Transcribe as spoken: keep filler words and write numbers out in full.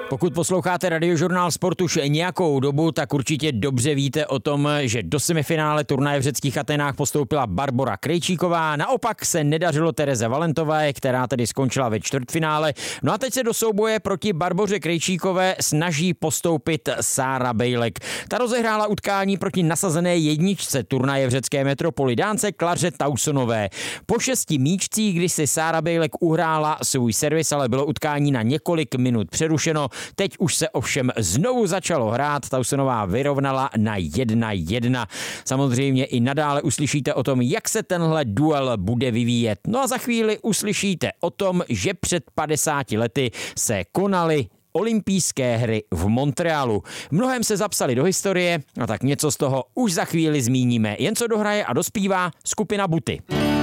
Pokud posloucháte Radiožurnál Sport už nějakou dobu, tak určitě dobře víte o tom, že do semifinále turnaje v řeckých Aténách postoupila Barbora Krejčíková. Naopak se nedařilo Tereze Valentové, která tedy skončila ve čtvrtfinále. No a teď se do souboje proti Barboře Krejčíkové snaží postoupit Sára Bejlek. Ta rozehrála utkání proti nasazené jedničce turnaje v řecké metropoli Dánce Klaře Tausonové. Po šesti míčcích, kdy si Sára Bejlek uhrála svůj servis, ale bylo utkání na několik minut přerušeno. Teď už se ovšem znovu začalo hrát, Tausonová vyrovnala na jedna jedna. Samozřejmě i nadále uslyšíte o tom, jak se tenhle duel bude vyvíjet. No a za chvíli uslyšíte o tom, že před padesáti lety se konaly olympijské hry v Montrealu. Mnohem se zapsali do historie, a tak něco z toho už za chvíli zmíníme. Jen co dohraje a dospívá skupina Buty.